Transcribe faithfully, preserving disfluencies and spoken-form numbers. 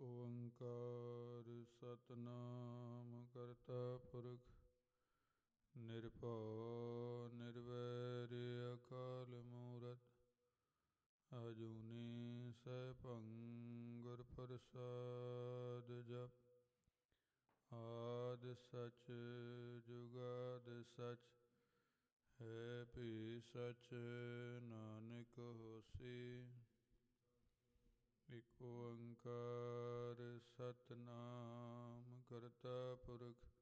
ਓੰਕਾਰ ਸਤਿਨਾਮ ਕਰਤਾ ਪੁਰਖ ਨਿਰਭਉ ਨਿਰਵੈਰ ਅਕਾਲ ਮੂਰਤਿ ਅਜੂਨੀ ਸੈਭੰ ਗੁਰ ਪ੍ਰਸਾਦਿ ਜਪੁ। ਆਦਿ ਸਚ ਜੁਗਾਦਿ ਸਚ ਹੈ ਭੀ ਸਚ ਨਾਨਕ ਹੋਸੀ। ਇਕ ਓੰਕਾਰ ਸਤਿਨਾਮ ਕਰਤਾ ਪੁਰਖ